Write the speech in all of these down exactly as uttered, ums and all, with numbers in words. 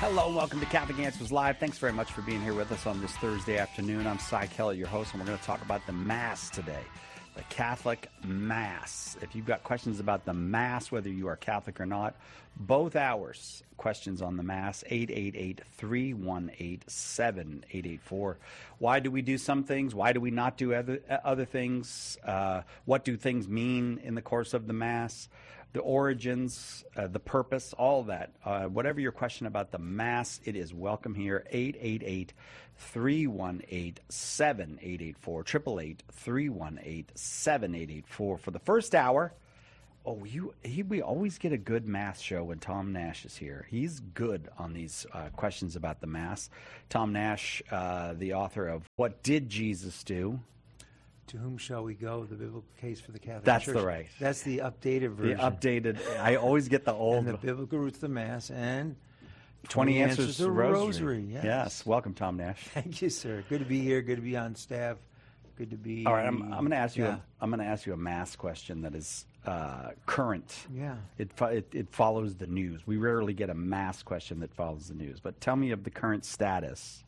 Hello and welcome to Catholic Answers Live. Thanks very much for being here with us on this Thursday afternoon. I'm Cy Kellett, your host, and we're going to talk about the Mass today, the Catholic Mass. If you've got questions about the Mass, whether you are Catholic or not, both hours, questions on the Mass, eight eight eight, three one eight, seven eight eight four. Why do we do some things? Why do we not do other, other things? Uh, what do things mean in the course of the Mass? The origins, uh, the purpose, all that. Uh, whatever your question about the Mass, it is welcome here. eight eight eight, three one eight, seven eight eight four. eight eight eight, three one eight, seven eight eight four. For the first hour, oh, you, he, we always get a good Mass show when Tom Nash is here. He's good on these uh, questions about the Mass. Tom Nash, uh, the author of What Did Jesus Do? To Whom Shall We Go? The Biblical Case for the Catholic That's Church. the right. That's the updated version. The updated. I always get the old. And the Biblical Roots of the Mass and twenty, twenty Answers, Answers to Rosary. Rosary. Yes. yes. Welcome, Tom Nash. Thank you, sir. Good to be here. Good to be on staff. Good to be. All right, I'm, I'm going to ask you. Yeah. A, I'm going to ask you a Mass question that is uh, current. Yeah. It, it it follows the news. We rarely get a Mass question that follows the news. But tell me of the current status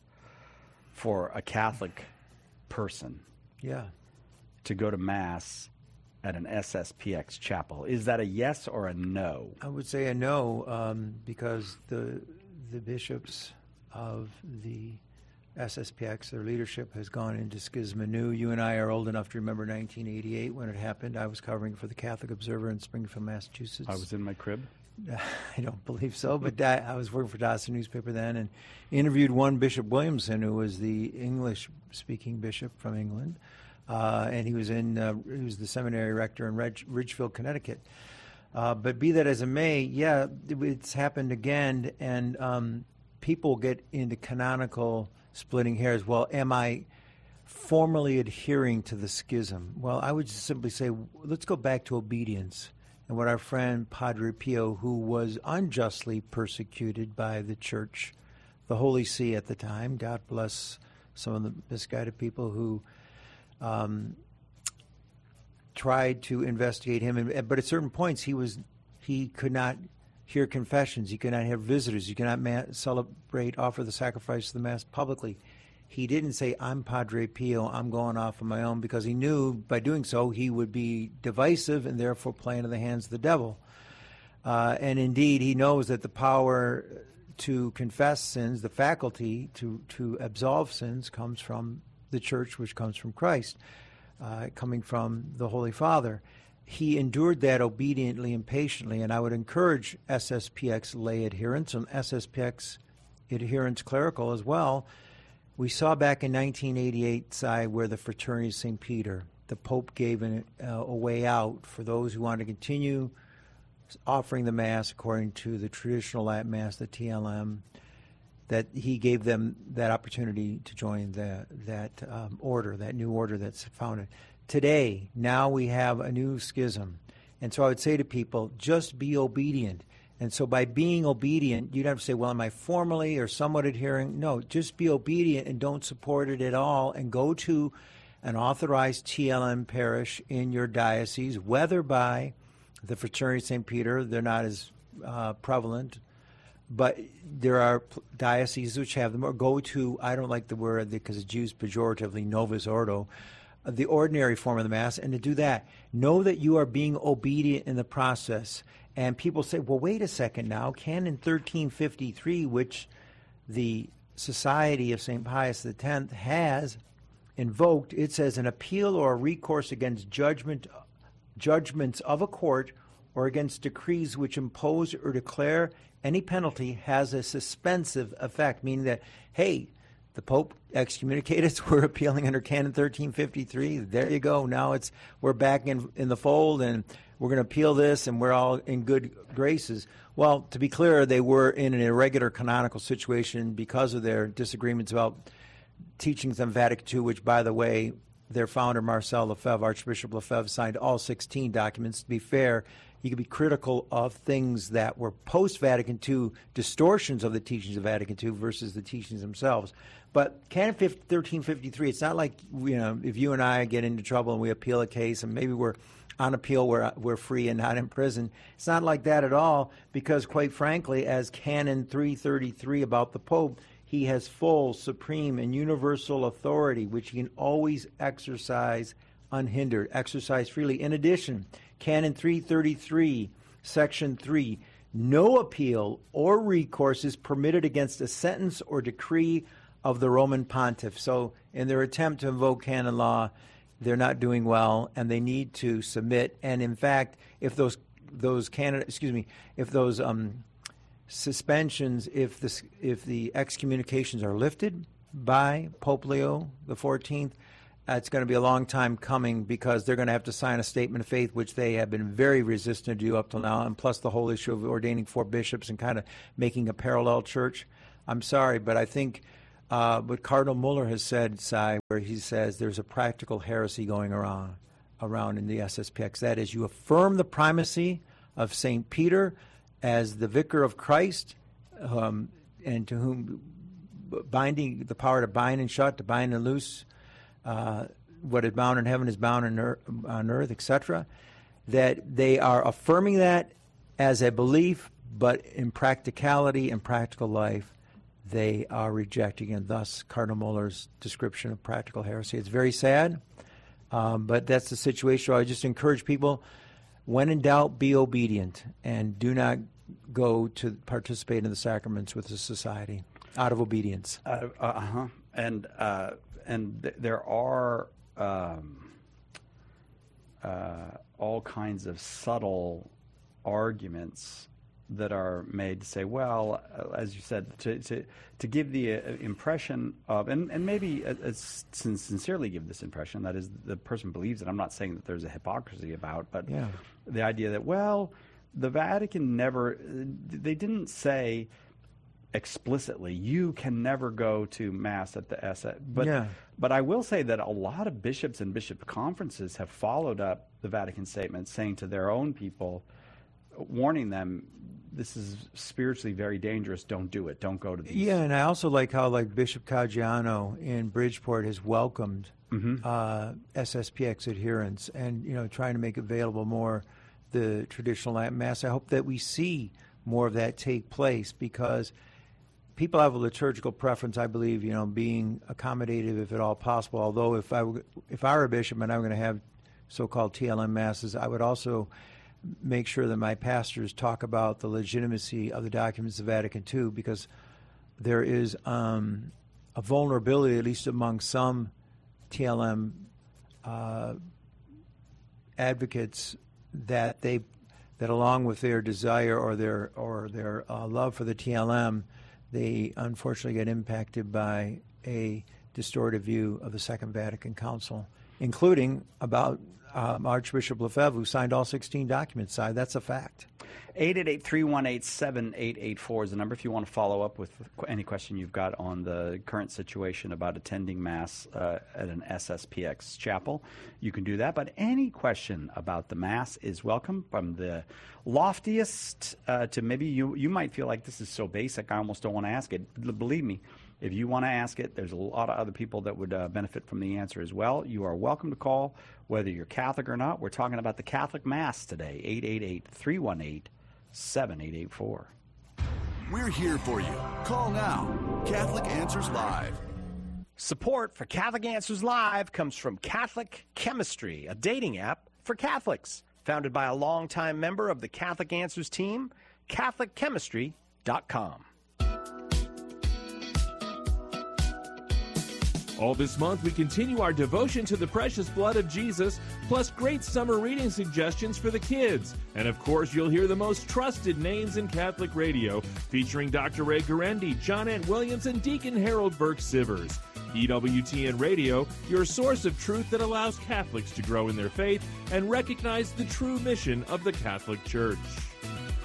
for a Catholic person. Yeah. To go to Mass at an S S P X chapel. Is that a yes or a no? I would say a no, um, because the the bishops of the S S P X, their leadership, has gone into schism anew. You and I are old enough to remember nineteen eighty-eight when it happened. I was covering for the Catholic Observer in Springfield, Massachusetts. I was in my crib. I don't believe so, but I, I was working for Dawson newspaper then and interviewed one Bishop Williamson, who was the English-speaking bishop from England. Uh, and he was in uh, he was the seminary rector in Ridge, Ridgefield, Connecticut. Uh, but be that as it may, yeah, it's happened again, and um, people get into canonical splitting hairs. Well, am I formally adhering to the schism? Well, I would just simply say, let's go back to obedience. And what our friend Padre Pio, who was unjustly persecuted by the Church, the Holy See at the time, God bless some of the misguided people who Um, tried to investigate him, and, but at certain points he was he could not hear confessions, he could not have visitors, he could not ma- celebrate, offer the sacrifice of the Mass publicly. He didn't say, "I'm Padre Pio, I'm going off on my own," because he knew by doing so he would be divisive and therefore play into the hands of the devil. Uh, and indeed, he knows that the power to confess sins, the faculty to to absolve sins, comes from the Church, which comes from Christ, uh, coming from the Holy Father. He endured that obediently and patiently, and I would encourage S S P X lay adherents and S S P X adherents clerical as well. We saw back in nineteen eighty-eight, Cy, where the Fraternity of Saint Peter, the Pope gave an, uh, a way out for those who want to continue offering the Mass according to the traditional Latin Mass, the T L M, that he gave them that opportunity to join the, that um, order, that new order that's founded. Today, now we have a new schism. And so I would say to people, just be obedient. And so by being obedient, you don't have to say, well, am I formally or somewhat adhering? No, just be obedient and don't support it at all, and go to an authorized T L M parish in your diocese, whether by the Fraternity of Saint Peter, they're not as uh, prevalent, but there are dioceses which have them, or go to, I don't like the word because it's used pejoratively, Novus Ordo, the ordinary form of the Mass, and to do that, know that you are being obedient in the process. And people say, well, wait a second now, Canon thirteen fifty-three, which the Society of Saint Pius X has invoked, it says an appeal or a recourse against judgment, judgments of a court or against decrees which impose or declare any penalty has a suspensive effect, meaning that, hey, the Pope excommunicated us, we're appealing under Canon thirteen fifty-three, there you go, now it's we're back in, in the fold, and we're going to appeal this, and we're all in good graces. Well, to be clear, they were in an irregular canonical situation because of their disagreements about teachings on Vatican two, which, by the way, their founder, Marcel Lefebvre, Archbishop Lefebvre, signed all sixteen documents. To be fair, you could be critical of things that were post-Vatican two, distortions of the teachings of Vatican two versus the teachings themselves. But Canon thirteen fifty-three, it's not like, you know, if you and I get into trouble and we appeal a case and maybe we're on appeal we're, we're free and not in prison. It's not like that at all, because quite frankly, as Canon three thirty-three about the Pope, he has full, supreme, and universal authority, which he can always exercise unhindered, exercise freely. In addition, Canon three thirty-three, Section three, no appeal or recourse is permitted against a sentence or decree of the Roman pontiff. So in their attempt to invoke canon law, they're not doing well, and they need to submit. And in fact, if those those canon, excuse me, if those um, suspensions, if this, if the excommunications are lifted by Pope Leo the fourteenth, uh, it's going to be a long time coming, because they're going to have to sign a statement of faith, which they have been very resistant to do up till now. And plus the whole issue of ordaining four bishops and kind of making a parallel church. I'm sorry, but I think. Uh, what Cardinal Muller has said, Cy, where he says there's a practical heresy going around around in the S S P X. That is, you affirm the primacy of Saint Peter as the vicar of Christ, um, and to whom binding the power to bind and shut, to bind and loose, uh, what is bound in heaven is bound on earth, on earth, et cetera. That they are affirming that as a belief, but in practicality and practical life, they are rejecting, and thus Cardinal Muller's description of practical heresy. It's very sad, um, but that's the situation. I just encourage people, when in doubt, be obedient, and do not go to participate in the sacraments with the society out of obedience. Uh, uh-huh. And, uh, and th- there are um, uh, all kinds of subtle arguments that are made to say, well, uh, as you said, to to, to give the uh, impression of, and, and maybe uh, uh, sincerely give this impression, that is, the person believes it. I'm not saying that there's a hypocrisy about, but yeah. the idea that, well, the Vatican never, they didn't say explicitly, you can never go to Mass at the S S. But, yeah. but I will say that a lot of bishops and bishop conferences have followed up the Vatican statement, saying to their own people, warning them, this is spiritually very dangerous. Don't do it. Don't go to these. Yeah, and I also like how, like, Bishop Caggiano in Bridgeport has welcomed mm-hmm. uh, S S P X adherents, and, you know, trying to make available more the traditional Latin Mass. I hope that we see more of that take place, because people have a liturgical preference, I believe, you know, being accommodative if at all possible. Although if I were, if I were a bishop and I'm going to have so-called T L M Masses, I would also make sure that my pastors talk about the legitimacy of the documents of Vatican Two, because there is um, a vulnerability, at least among some T L M uh, advocates, that they that along with their desire or their or their uh, love for the T L M, they unfortunately get impacted by a distorted view of the Second Vatican Council, including about Um, Archbishop Lefebvre, who signed all sixteen documents. Side, that's a fact. eight eight eight, three one eight, seven eight eight four is the number if you want to follow up with any question you've got on the current situation about attending Mass uh, at an S S P X chapel. You can do that, but any question about the Mass is welcome, from the loftiest uh, to maybe you, you might feel like this is so basic I almost don't want to ask it. Believe me, if you want to ask it, there's a lot of other people that would uh, benefit from the answer as well. You are welcome to call, whether you're Catholic or not. We're talking about the Catholic Mass today, eight eight eight, three one eight, seven eight eight four. We're here for you. Call now. Catholic Answers Live. Support for Catholic Answers Live comes from Catholic Chemistry, a dating app for Catholics. Founded by a longtime member of the Catholic Answers team, Catholic Chemistry dot com. All this month, we continue our devotion to the precious blood of Jesus, plus great summer reading suggestions for the kids. And of course, you'll hear the most trusted names in Catholic radio, featuring Doctor Ray Guarendi, John Ant Williams, and Deacon Harold Burke-Sivers. E W T N Radio, your source of truth that allows Catholics to grow in their faith and recognize the true mission of the Catholic Church.